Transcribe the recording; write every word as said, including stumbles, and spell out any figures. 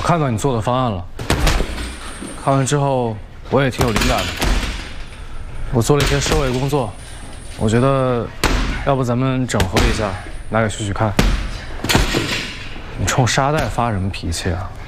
看到你做的方案了，看完之后我也挺有灵感的。我做了一些收尾工作，我觉得，要不咱们整合一下，拿给旭旭看。你冲沙袋发什么脾气啊？